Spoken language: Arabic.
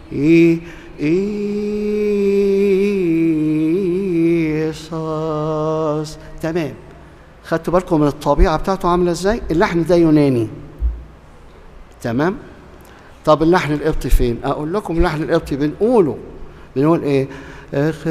إيصاص. تمام. خدتوا بالكم من الطبيعة بتاعته عاملة ازاي؟ اللحن ده يوناني. تمام. طب اللحن القبطي فين؟ اقول لكم اللحن القبطي بنقول ايه؟